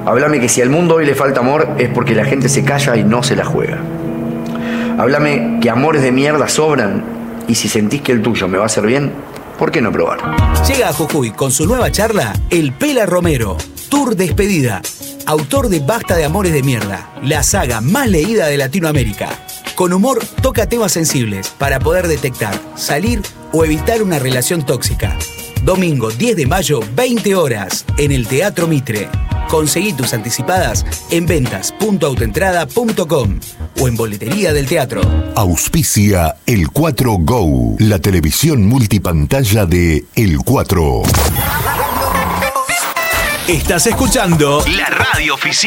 Háblame que si al mundo hoy le falta amor es porque la gente se calla y no se la juega. Háblame que amores de mierda sobran y si sentís que el tuyo me va a hacer bien, ¿por qué no probar? Llega a Jujuy con su nueva charla El Pela Romero, Tour Despedida, autor de Basta de Amores de Mierda, la saga más leída de Latinoamérica. Con humor toca temas sensibles para poder detectar, salir o evitar una relación tóxica. Domingo 10 de mayo, 20 horas, en el Teatro Mitre. Conseguí tus anticipadas en ventas.autoentrada.com o en boletería del teatro. Auspicia El 4 Go, la televisión multipantalla de El 4. Estás escuchando la radio oficial